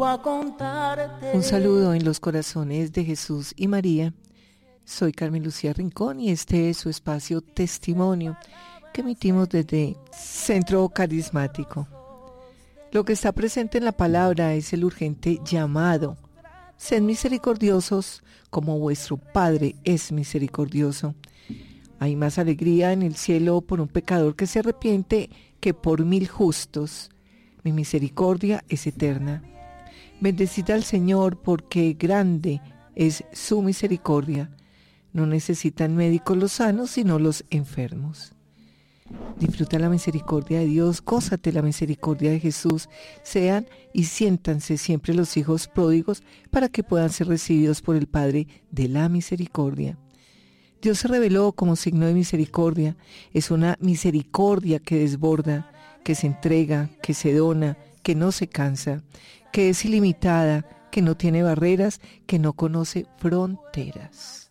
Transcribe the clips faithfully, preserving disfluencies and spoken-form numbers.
Un saludo en los corazones de Jesús y María. Soy Carmen Lucía Rincón y este es su espacio Testimonio que emitimos desde Centro Carismático. Lo que está presente en la palabra es el urgente llamado. Sed misericordiosos como vuestro Padre es misericordioso. Hay más alegría en el cielo por un pecador que se arrepiente que por mil justos. Mi misericordia es eterna. Bendecid al Señor porque grande es su misericordia. No necesitan médicos los sanos, sino los enfermos. Disfruta la misericordia de Dios, gózate la misericordia de Jesús. Sean y siéntanse siempre los hijos pródigos para que puedan ser recibidos por el Padre de la misericordia. Dios se reveló como signo de misericordia. Es una misericordia que desborda, que se entrega, que se dona, que no se cansa, que es ilimitada, que no tiene barreras, que no conoce fronteras.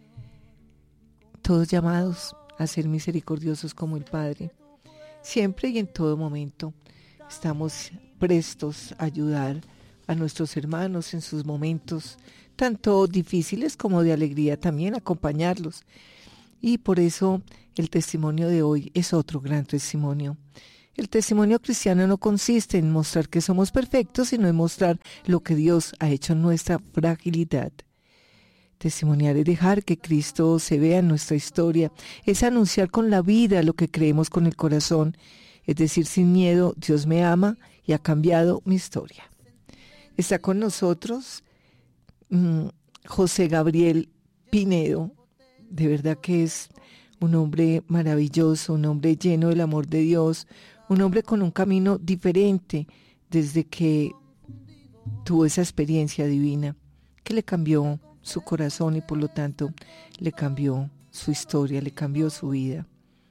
Todos llamados a ser misericordiosos como el Padre. Siempre y en todo momento estamos prestos a ayudar a nuestros hermanos en sus momentos, tanto difíciles como de alegría, también acompañarlos. Y por eso el testimonio de hoy es otro gran testimonio. El testimonio cristiano no consiste en mostrar que somos perfectos, sino en mostrar lo que Dios ha hecho en nuestra fragilidad. Testimoniar es dejar que Cristo se vea en nuestra historia, es anunciar con la vida lo que creemos con el corazón, es decir, sin miedo, Dios me ama y ha cambiado mi historia. Está con nosotros mmm, José Gabriel Pinedo, de verdad que es un hombre maravilloso, un hombre lleno del amor de Dios, un hombre con un camino diferente desde que tuvo esa experiencia divina que le cambió su corazón y por lo tanto le cambió su historia, le cambió su vida.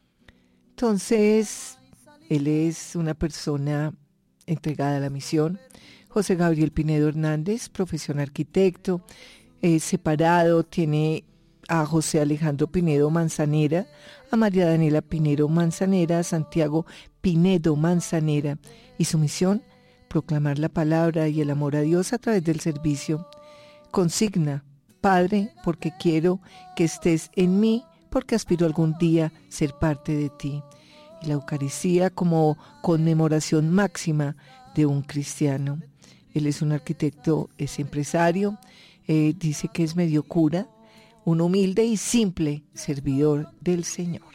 Entonces, él es una persona entregada a la misión. José Gabriel Pinedo Hernández, profesión arquitecto, es separado, tiene a José Alejandro Pinedo Manzanera, a María Daniela Pinedo Manzanera, a Santiago Pinedo Manzanera, y su misión, proclamar la palabra y el amor a Dios a través del servicio. Consigna: Padre, porque quiero que estés en mí, porque aspiro algún día ser parte de ti. Y la Eucaristía como conmemoración máxima de un cristiano. Él es un arquitecto, es empresario, eh, dice que es medio cura, un humilde y simple servidor del Señor.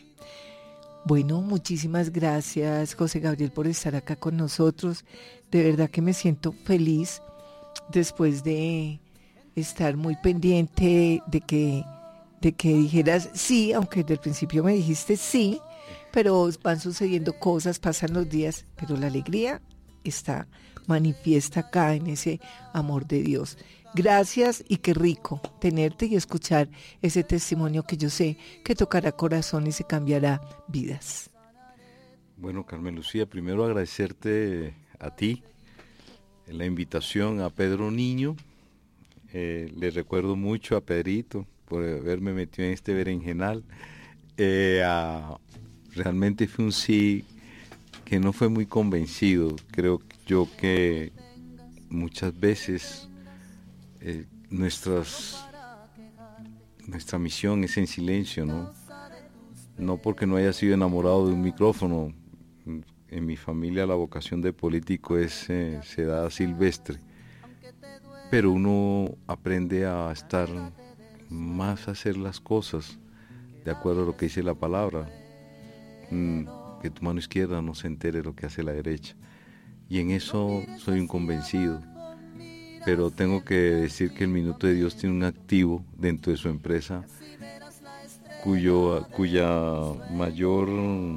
Bueno, muchísimas gracias, José Gabriel, por estar acá con nosotros. De verdad que me siento feliz después de estar muy pendiente de que, de que dijeras sí, aunque desde el principio me dijiste sí, pero van sucediendo cosas, pasan los días, pero la alegría está manifiesta acá en ese amor de Dios. Gracias y qué rico tenerte y escuchar ese testimonio que yo sé que tocará corazones y cambiará vidas. Bueno, Carmen Lucía, primero agradecerte a ti la invitación, a Pedro Niño. Eh, le recuerdo mucho a Pedrito por haberme metido en este berenjenal. Eh, a, realmente fue un sí que no fue muy convencido. Creo yo que muchas veces eh, nuestras, nuestra misión es en silencio, ¿no? No porque no haya sido enamorado de un micrófono. En mi familia la vocación de político es, eh, se da silvestre. Pero uno aprende a estar más a hacer las cosas de acuerdo a lo que dice la palabra. Mm, que tu mano izquierda no se entere lo que hace la derecha. Y en eso soy un convencido. Pero tengo que decir que el Minuto de Dios tiene un activo dentro de su empresa cuyo, cuya mayor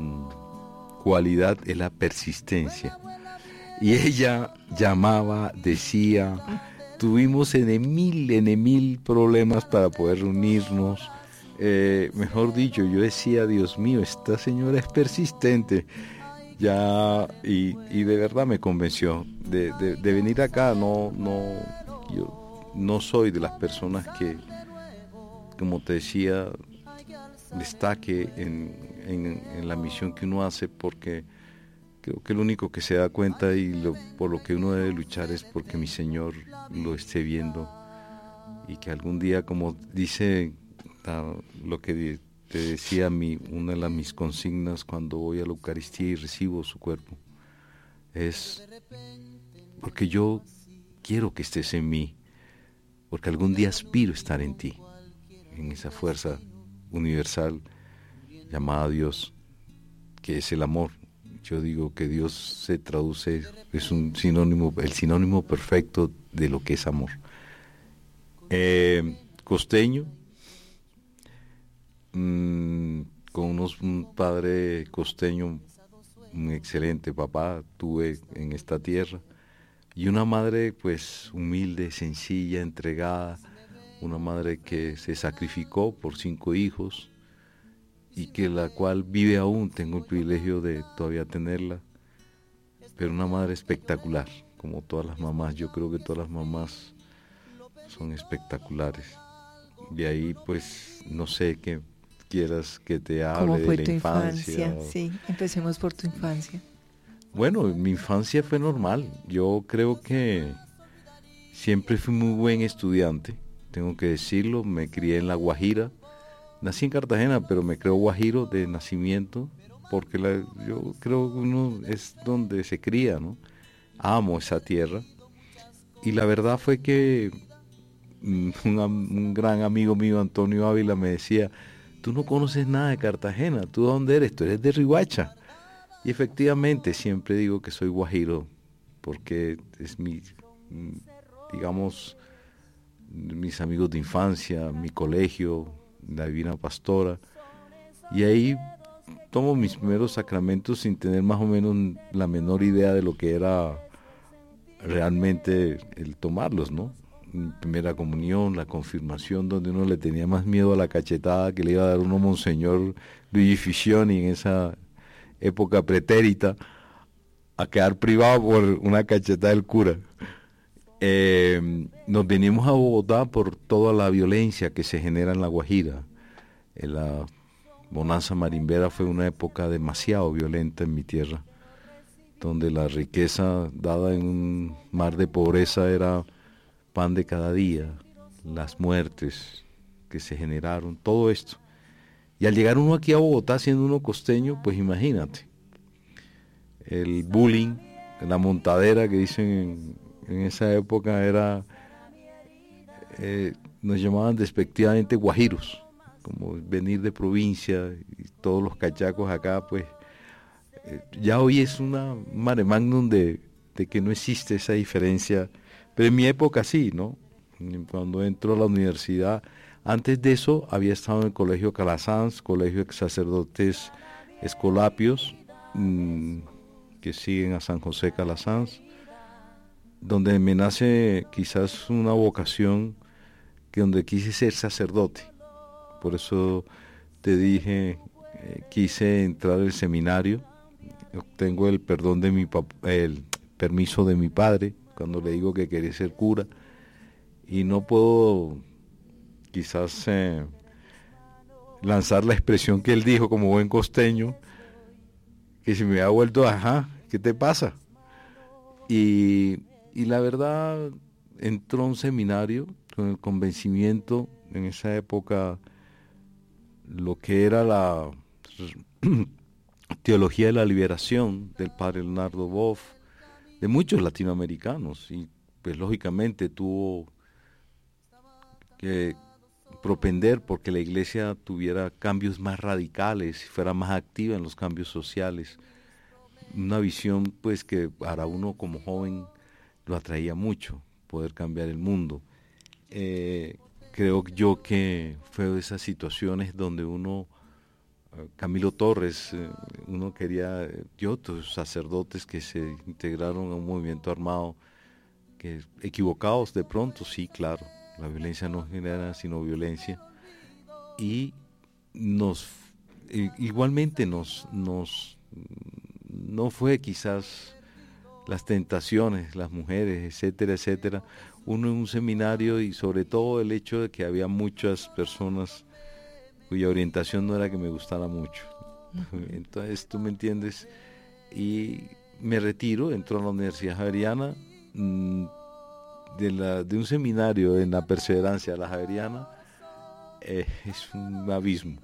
cualidad es la persistencia. Y ella llamaba, decía, tuvimos en mil, en mil problemas para poder reunirnos. Eh, mejor dicho, yo decía, Dios mío, esta señora es persistente. Ya, y, y de verdad me convenció de, de, de venir acá. No, no, yo no soy de las personas que, como te decía, destaque en, en, en la misión que uno hace, porque creo que lo único que se da cuenta y lo, por lo que uno debe luchar es porque mi Señor lo esté viendo y que algún día, como dice la, lo que te decía, mi, una de las, mis consignas cuando voy a la Eucaristía y recibo su cuerpo, es porque yo quiero que estés en mí, porque algún día aspiro a estar en ti, en esa fuerza universal llamada Dios, que es el amor. Yo digo que Dios se traduce, es un sinónimo, el sinónimo perfecto de lo que es amor. Eh, costeño, mmm, con unos, un padre costeño, un excelente papá tuve en esta tierra, y una madre pues humilde, sencilla, entregada, una madre que se sacrificó por cinco hijos y que la cual vive aún, tengo el privilegio de todavía tenerla, pero una madre espectacular, como todas las mamás. Yo creo que todas las mamás son espectaculares. De ahí pues no sé qué quieras que te hable. ¿Cómo fue de la tu infancia. infancia? Sí, empecemos por tu infancia. Bueno, mi infancia fue normal. Yo creo que siempre fui muy buen estudiante, tengo que decirlo. Me crié en La Guajira. Nací en Cartagena, pero me creo guajiro de nacimiento, porque la, yo creo que uno es donde se cría, ¿no? Amo esa tierra. Y la verdad fue que un, un gran amigo mío, Antonio Ávila, me decía, tú no conoces nada de Cartagena, ¿tú de dónde eres? Tú eres de Riohacha. Y efectivamente siempre digo que soy guajiro, porque es mi, digamos, mis amigos de infancia, mi colegio, la Divina Pastora, y ahí tomo mis primeros sacramentos sin tener más o menos la menor idea de lo que era realmente el tomarlos, ¿no? Primera comunión, la confirmación, donde uno le tenía más miedo a la cachetada que le iba a dar uno Monseñor Luigi Ficcioni en esa época pretérita, a quedar privado por una cachetada del cura. Eh, nos venimos a Bogotá por toda la violencia que se genera en La Guajira. En la bonanza marimbera fue una época demasiado violenta en mi tierra, donde la riqueza dada en un mar de pobreza era pan de cada día, las muertes que se generaron, todo esto. Y al llegar uno aquí a Bogotá, siendo uno costeño, pues imagínate, el bullying, la montadera que dicen en en esa época era, eh, nos llamaban despectivamente guajiros, como venir de provincia, y todos los cachacos acá, pues, eh, ya hoy es una mare magnum de, de que no existe esa diferencia, pero en mi época sí, ¿no? Cuando entro a la universidad, antes de eso había estado en el colegio Calasanz, colegio de sacerdotes escolapios, mmm, que siguen a San José Calasanz, donde me nace quizás una vocación, que donde quise ser sacerdote. Por eso te dije, eh, quise entrar al seminario. Obtengo el perdón de mi pap- el permiso de mi padre cuando le digo que quería ser cura, y no puedo quizás eh, lanzar la expresión que él dijo como buen costeño, que si me ha vuelto, ajá, ¿qué te pasa? Y Y la verdad, entró a un seminario con el convencimiento, en esa época, lo que era la teología de la liberación del padre Leonardo Boff, de muchos latinoamericanos, y pues lógicamente tuvo que propender porque la iglesia tuviera cambios más radicales, fuera más activa en los cambios sociales. Una visión pues que para uno como joven lo atraía mucho, poder cambiar el mundo. Eh, creo yo que fue de esas situaciones donde uno, Camilo Torres, eh, uno quería, y otros sacerdotes que se integraron a un movimiento armado, que equivocados de pronto, sí, claro, la violencia no genera sino violencia, y nos, igualmente nos, nos, no fue quizás las tentaciones, las mujeres, etcétera, etcétera, uno en un seminario, y sobre todo el hecho de que había muchas personas cuya orientación no era que me gustara mucho. Entonces, tú me entiendes, y me retiro, entro a la Universidad Javeriana, mmm, de, la, de un seminario en la Perseverancia, la Javeriana, eh, es un abismo.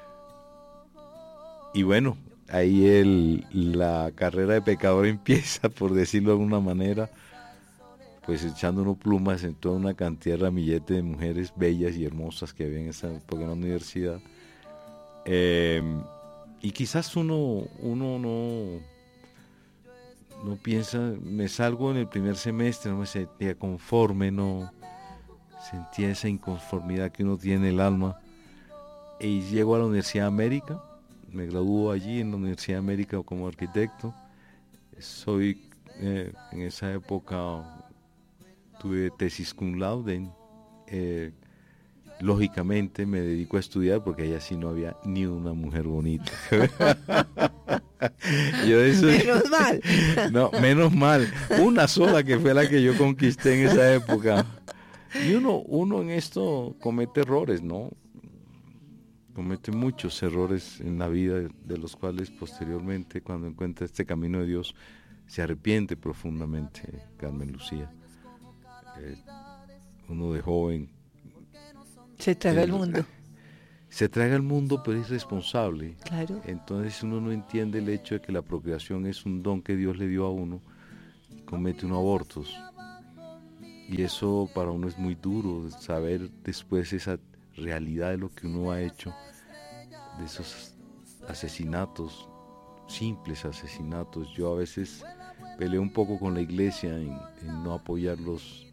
Y bueno, ahí el, la carrera de pecador empieza, por decirlo de alguna manera, pues echando unos plumas en toda una cantidad de ramillete de mujeres bellas y hermosas que había en esa época en la universidad. Eh, y quizás uno, uno no, no piensa, me salgo en el primer semestre, no me sentía conforme, no sentía esa inconformidad que uno tiene en el alma. Y llego a la Universidad de América, me graduó allí en la Universidad de América como arquitecto. Soy, eh, en esa época tuve tesis cum laude. Eh, lógicamente me dedico a estudiar porque allá sí no había ni una mujer bonita. Yo eso, menos mal. No, menos mal. Una sola que fue la que yo conquisté en esa época. Y uno, uno en esto comete errores, ¿no? Comete muchos errores en la vida, de los cuales posteriormente, cuando encuentra este camino de Dios, se arrepiente profundamente, Carmen Lucía. Eh, uno de joven se traga el, el mundo. Se traga el mundo, pero es responsable. Claro. Entonces uno no entiende el hecho de que la procreación es un don que Dios le dio a uno, y comete unos abortos. Y eso para uno es muy duro, saber después esa realidad de lo que uno ha hecho, de esos asesinatos, simples asesinatos. Yo a veces peleo un poco con la iglesia en, en no apoyar los,